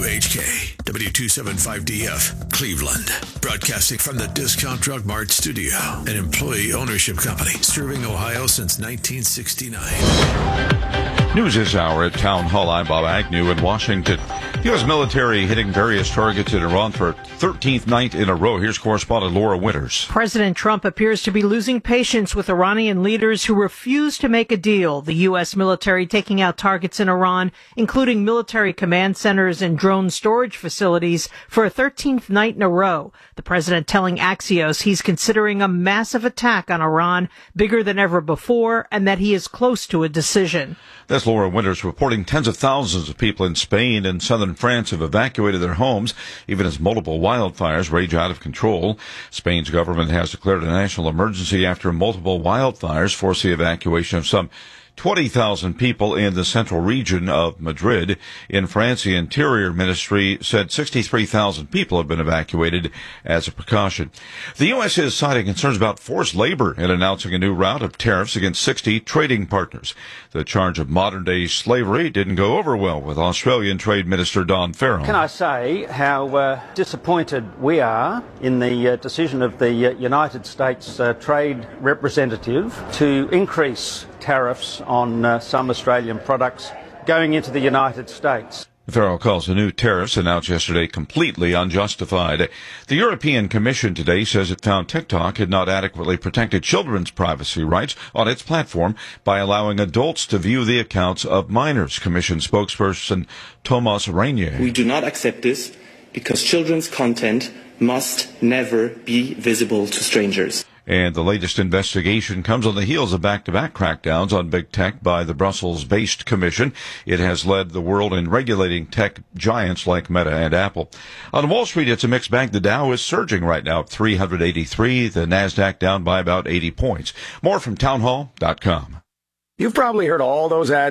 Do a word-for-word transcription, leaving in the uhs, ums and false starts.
H K, W two seventy-five D F, Cleveland. Broadcasting from the Discount Drug Mart studio, an employee ownership company serving Ohio since nineteen sixty-nine. News this hour at Town Hall. I'm Bob Agnew in Washington. U S military hitting various targets in Iran for a thirteenth night in a row. Here's correspondent Laura Winters. President Trump appears to be losing patience with Iranian leaders who refuse to make a deal. The U S military taking out targets in Iran, including military command centers and drone storage facilities, for a thirteenth night in a row. The president telling Axios he's considering a massive attack on Iran, bigger than ever before, and that he is close to a decision. That's Laura Winters reporting tens of thousands of people in Spain and southern France have evacuated their homes, even as multiple wildfires rage out of control. Spain's government has declared a national emergency after multiple wildfires force the evacuation of some twenty thousand people in the central region of Madrid. In France, the Interior Ministry said sixty-three thousand people have been evacuated as a precaution. The U S is citing concerns about forced labor in announcing a new round of tariffs against sixty trading partners. The charge of modern-day slavery didn't go over well with Australian Trade Minister Don Farrell. Can I say how uh, disappointed we are in the uh, decision of the uh, United States uh, Trade Representative to increase tariffs on uh, some Australian products going into the United States. Farrell calls the new tariffs announced yesterday completely unjustified. The European Commission today says it found TikTok had not adequately protected children's privacy rights on its platform by allowing adults to view the accounts of minors. Commission spokesperson Thomas Reynier. We do not accept this because children's content must never be visible to strangers. And the latest investigation comes on the heels of back-to-back crackdowns on big tech by the Brussels-based Commission. It has led the world in regulating tech giants like Meta and Apple. On Wall Street, it's a mixed bag. The Dow is surging right now at three hundred eighty-three. The NASDAQ down by about eighty points. More from townhall dot com. You've probably heard all those ads